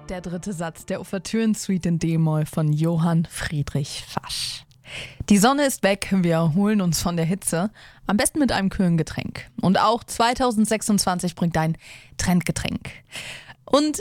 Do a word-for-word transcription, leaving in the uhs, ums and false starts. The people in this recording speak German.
Der dritte Satz der Ouvertüren-Suite in D-Moll von Johann Friedrich Fasch. Die Sonne ist weg, wir erholen uns von der Hitze, am besten mit einem kühlen Getränk. Und auch zwanzig sechsundzwanzig bringt ein Trendgetränk. Und